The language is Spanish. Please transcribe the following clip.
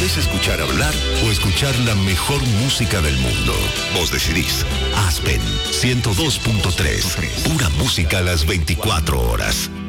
¿Querés escuchar hablar o escuchar la mejor música del mundo? Vos decidís. Aspen 102.3. Pura música a las 24 horas.